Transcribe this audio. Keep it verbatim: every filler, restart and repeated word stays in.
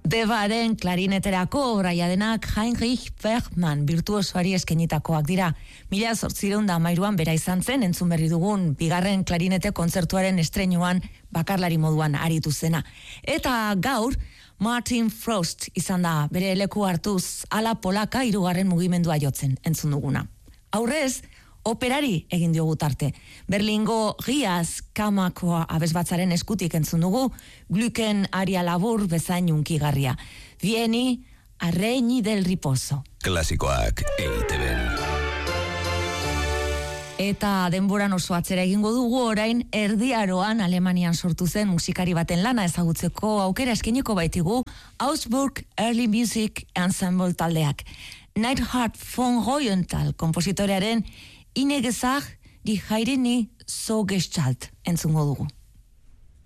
Debaren klarineterako obraia denak Heinrich Bergmann virtuosoari eskenitakoak dira. Mila zortziehun eta hamairuan bera izan zen, entzun berri dugun bigarren klarinete kontzertuaren estreinuan bakarlari moduan aritu zena. Eta gaur Martin Frost izan da bere leku hartuz ala polaka hirugarren mugimendua jotzen entzun duguna. Aurrez, operari egin diogu tarte. Berlingo Riaz Kamakoa abesbatzaren eskutik entzun dugu, Glucken aria labur bezain unkigarria. Vieni a Regni del Riposo. Klasikoak E I T B. Eta denboran oso atzera egingo dugu orain Erdi Aroan Alemanian sortu zen musikari baten lana ezagutzeko aukera eskeniko baitigu Augsburg Early Music Ensemble taldeak. Neidhart von Royenthal kompositorearen Ine Gesag, die Heideni so gestalt entzungo dugu.